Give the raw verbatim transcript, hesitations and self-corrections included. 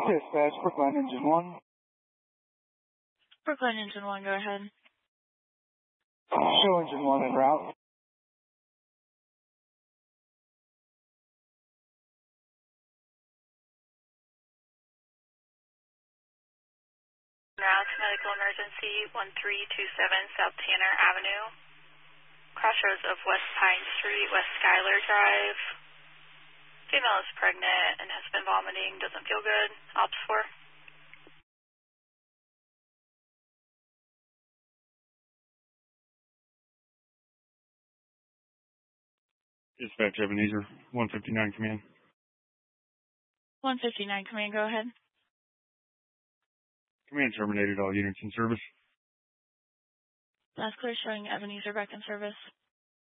Dispatch, Brookline Engine one. Brookline Engine one, go ahead. Show Engine one en route. Route to medical emergency one three two seven South Tanner Avenue. Crossroads of West Pine Street, West Schuyler Drive. Female is pregnant and has been vomiting, doesn't feel good. Ops four. Dispatch Ebenezer, one fifty-nine command. one fifty-nine command, go ahead. Command terminated all units in service. Last clear showing Ebenezer back in service.